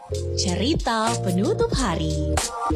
Cerita penutup hari.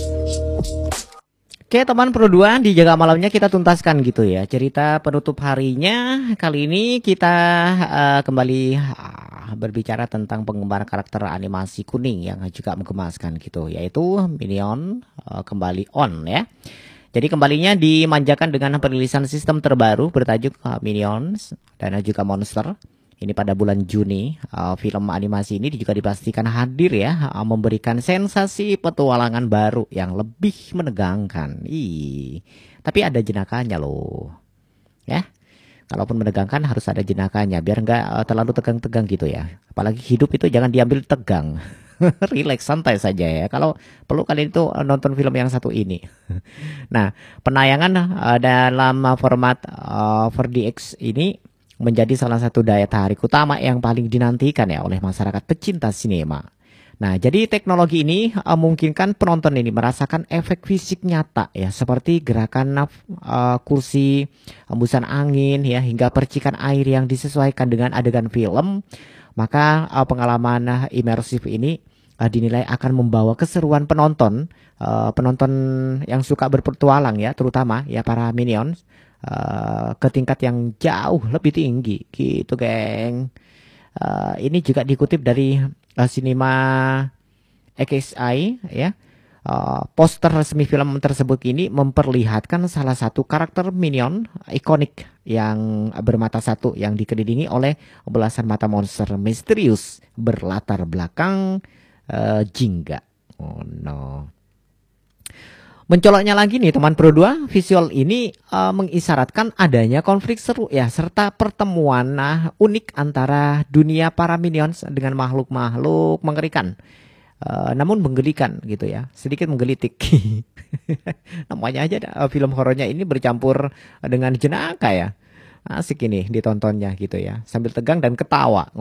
Oke teman Pro 2, di jaga malamnya kita tuntaskan gitu ya cerita penutup harinya. Kali ini kita kembali berbicara tentang penggemar karakter animasi kuning yang juga menggemaskan gitu, yaitu Minion kembali on ya. Jadi kembalinya dimanjakan dengan perilisan sistem terbaru bertajuk Minions dan juga Monster. Ini pada bulan Juni. Film animasi ini juga dipastikan hadir ya, memberikan sensasi petualangan baru yang lebih menegangkan. Tapi ada jenakannya loh. Ya, kalaupun menegangkan harus ada jenakannya biar nggak terlalu tegang-tegang gitu ya. Apalagi hidup itu jangan diambil tegang. Relax, santai saja ya. Kalau perlu kalian itu nonton film yang satu ini. Nah, penayangan dalam format 4DX ini menjadi salah satu daya tarik utama yang paling dinantikan ya oleh masyarakat pecinta sinema. Nah, jadi teknologi ini memungkinkan penonton ini merasakan efek fisik nyata ya, seperti gerakan kursi, hembusan angin ya, hingga percikan air yang disesuaikan dengan adegan film. Maka pengalaman imersif ini dinilai akan membawa keseruan penonton, penonton yang suka berpetualang ya, terutama ya para minions, ke tingkat yang jauh lebih tinggi gitu, geng. Ini juga dikutip dari Cinema XI ya. Poster resmi film tersebut ini memperlihatkan salah satu karakter minion ikonik yang bermata satu yang dikelilingi oleh belasan mata monster misterius berlatar belakang jingga. Oh no. Mencoloknya lagi nih teman Pro 2, visual ini mengisyaratkan adanya konflik seru ya, serta pertemuan unik antara dunia para minions dengan makhluk-makhluk mengerikan. Namun menggelikan gitu ya, sedikit menggelitik. Namanya aja film horornya ini bercampur dengan jenaka ya. Asik ini ditontonnya gitu ya, sambil tegang dan ketawa.